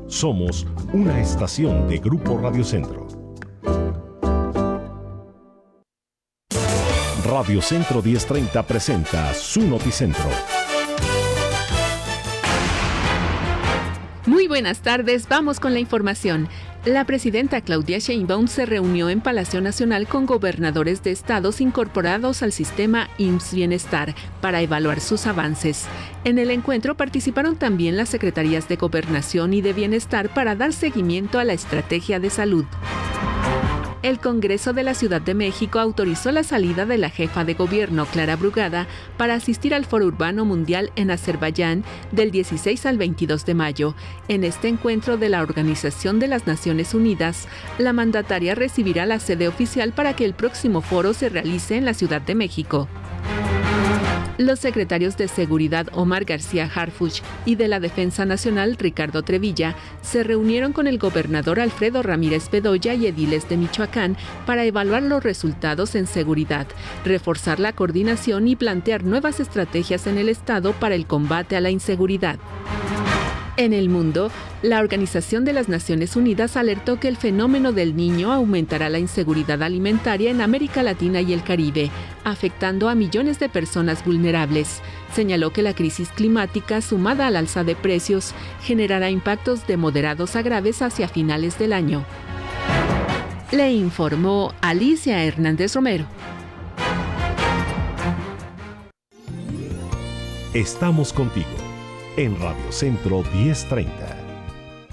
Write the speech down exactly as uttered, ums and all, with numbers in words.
Somos una estación de Grupo Radio Centro. Radio Centro diez treinta presenta su Noticentro. Muy buenas tardes, vamos con la información. La presidenta Claudia Sheinbaum se reunió en Palacio Nacional con gobernadores de estados incorporados al sistema I M S S Bienestar para evaluar sus avances. En el encuentro participaron también las secretarías de Gobernación y de Bienestar para dar seguimiento a la estrategia de salud. El Congreso de la Ciudad de México autorizó la salida de la jefa de gobierno, Clara Brugada, para asistir al Foro Urbano Mundial en Azerbaiyán del dieciséis al veintidós de mayo. En este encuentro de la Organización de las Naciones Unidas, la mandataria recibirá la sede oficial para que el próximo foro se realice en la Ciudad de México. Los secretarios de Seguridad Omar García Harfuch y de la Defensa Nacional Ricardo Trevilla se reunieron con el gobernador Alfredo Ramírez Bedoya y ediles de Michoacán para evaluar los resultados en seguridad, reforzar la coordinación y plantear nuevas estrategias en el estado para el combate a la inseguridad. En el mundo, la Organización de las Naciones Unidas alertó que el fenómeno del Niño aumentará la inseguridad alimentaria en América Latina y el Caribe, afectando a millones de personas vulnerables. Señaló que la crisis climática, sumada al alza de precios, generará impactos de moderados a graves hacia finales del año. Le informó Alicia Hernández Romero. Estamos contigo en Radio Centro diez treinta.